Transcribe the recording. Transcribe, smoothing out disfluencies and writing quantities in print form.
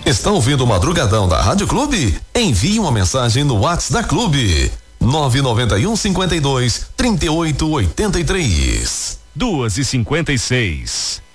Está ouvindo o Madrugadão da Rádio Clube? Envie uma mensagem no WhatsApp da Clube. 991 52 38 83. 2h56.